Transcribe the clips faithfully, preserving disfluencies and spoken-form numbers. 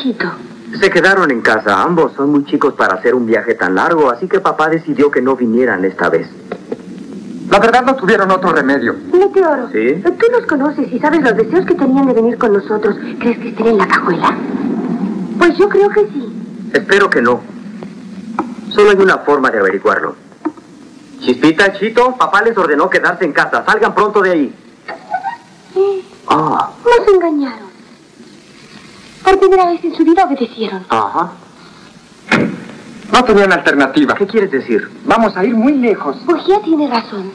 Chito? Se quedaron en casa. Ambos son muy chicos para hacer un viaje tan largo, así que papá decidió que no vinieran esta vez. La verdad no tuvieron otro remedio. Meteoro, ¿Sí? tú los conoces y sabes los deseos que tenían de venir con nosotros. ¿Crees que estén en la cajuela? Pues yo creo que sí. Espero que no. Solo hay una forma de averiguarlo. Chispita, Chito, papá les ordenó quedarse en casa. Salgan pronto de ahí. Eh, Ah, nos engañaron. Por primera vez en su vida obedecieron. ajá. No tenían alternativa. ¿Qué quieres decir? Vamos a ir muy lejos. Bujía tiene razón.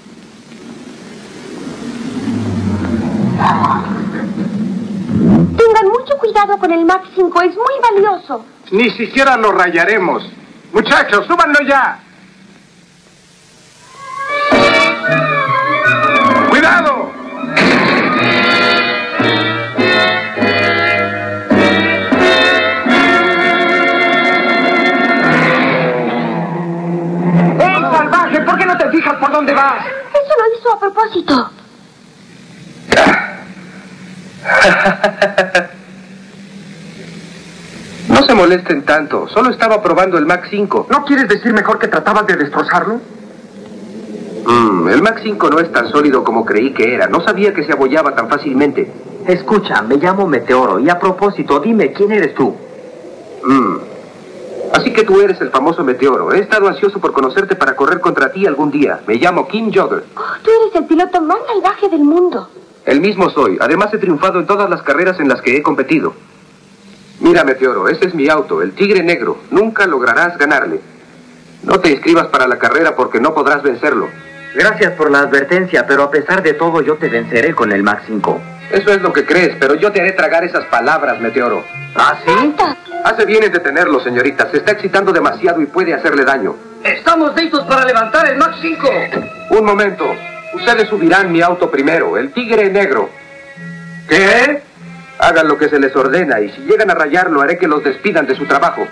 Tengan mucho cuidado con el Mach cinco, es muy valioso. Ni siquiera lo rayaremos. Muchachos, súbanlo ya. ¡Cuidado! ¡Ey, salvaje! ¿Por qué no te fijas por dónde vas? Eso lo hizo a propósito. No se molesten tanto. Solo estaba probando el Mach cinco. ¿No quieres decir mejor que tratabas de destrozarlo? Mm, el Mach cinco no es tan sólido como creí que era. No sabía que se abollaba tan fácilmente. Escucha, me llamo Meteoro y a propósito, dime, ¿quién eres tú? Mm. Así que tú eres el famoso Meteoro. He estado ansioso por conocerte para correr contra ti algún día. Me llamo King Jogger. Oh, tú eres el piloto más salvaje del mundo. El mismo soy. Además he triunfado en todas las carreras en las que he competido. Mira, Meteoro, este es mi auto, el Tigre Negro. Nunca lograrás ganarle. No te inscribas para la carrera porque no podrás vencerlo. Gracias por la advertencia, pero a pesar de todo yo te venceré con el Mach cinco. Eso es lo que crees, pero yo te haré tragar esas palabras, Meteoro. ¿Ah, sí? Hace bien en detenerlo, señorita. Se está excitando demasiado y puede hacerle daño. Estamos listos para levantar el Mach cinco. Un momento. Ustedes subirán mi auto primero, el Tigre Negro. ¿Qué? Hagan lo que se les ordena y si llegan a rayarlo haré que los despidan de su trabajo.